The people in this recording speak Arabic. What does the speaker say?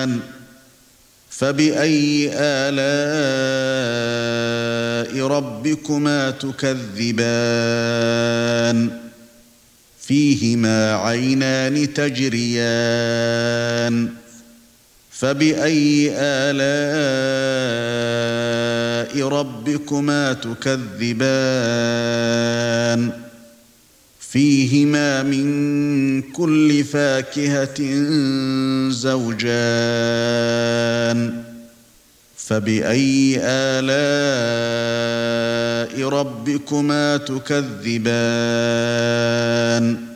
تكذبان فبأي آلاء ربكما تكذبان فيهما عينان تجريان فبأي آلاء ربكما تكذبان فيهما من كل فاكهة زوجان فبأي آلاء ربكما تكذبان